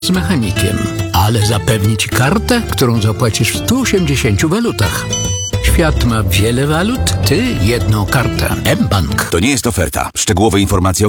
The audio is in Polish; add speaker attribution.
Speaker 1: z mechanikiem, ale zapewni ci kartę, którą zapłacisz w 180 walutach. Świat ma wiele walut, ty jedną kartę. mBank.
Speaker 2: To nie jest oferta. Szczegółowe informacje o